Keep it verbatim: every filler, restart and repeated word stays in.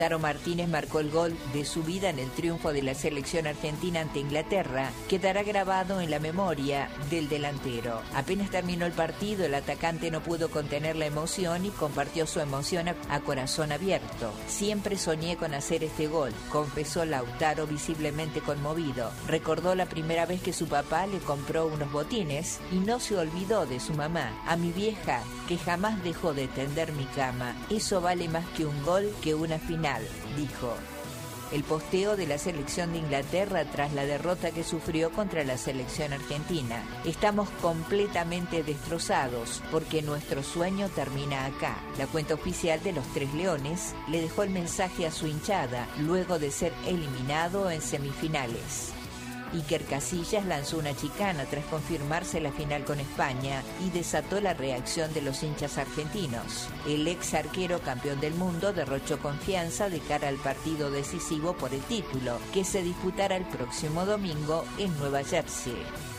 Lautaro Martínez marcó el gol de su vida en el triunfo de la selección argentina ante Inglaterra. Quedará grabado en la memoria del delantero. Apenas terminó el partido, el atacante no pudo contener la emoción y compartió su emoción a, a corazón abierto. Siempre soñé con hacer este gol, confesó Lautaro visiblemente conmovido. Recordó la primera vez que su papá le compró unos botines y no se olvidó de su mamá. A mi vieja, que jamás dejó de tender mi cama. Eso vale más que un gol, que una final, dijo. El posteo de la selección de Inglaterra tras la derrota que sufrió contra la selección argentina. Estamos completamente destrozados porque nuestro sueño termina acá. La cuenta oficial de los Tres Leones le dejó el mensaje a su hinchada luego de ser eliminado en semifinales. Iker Casillas lanzó una chicana tras confirmarse la final con España y desató la reacción de los hinchas argentinos. El ex arquero campeón del mundo derrochó confianza de cara al partido decisivo por el título, que se disputará el próximo domingo en Nueva Jersey.